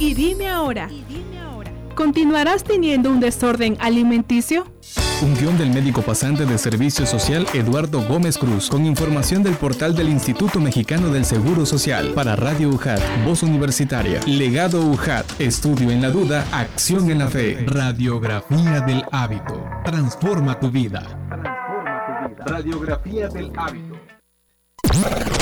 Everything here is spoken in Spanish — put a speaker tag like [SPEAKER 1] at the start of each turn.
[SPEAKER 1] Y dime ahora, ¿continuarás teniendo un desorden alimenticio?
[SPEAKER 2] Un guión del médico pasante de Servicio Social Eduardo Gómez Cruz, con información del portal del Instituto Mexicano del Seguro Social. Para Radio UJAT, Voz Universitaria. Legado UJAT, estudio en la duda, acción en la fe. Radiografía del hábito. Transforma tu vida. Radiografía del hábito.